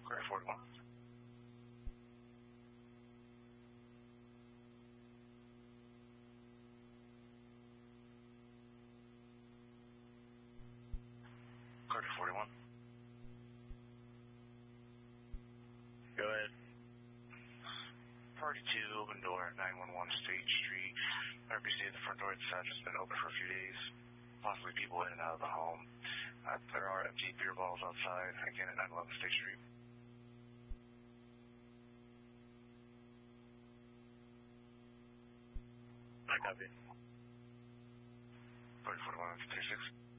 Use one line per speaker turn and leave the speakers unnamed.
Carter 41. Carter 41.
Go ahead.
Party 2, open door, 911 State Street. RPC at the front door, it's just been open for a few days. Possibly people in and out of the home. There are empty beer bottles outside, again at 911 State Street.
I copy.
Party 41, 36.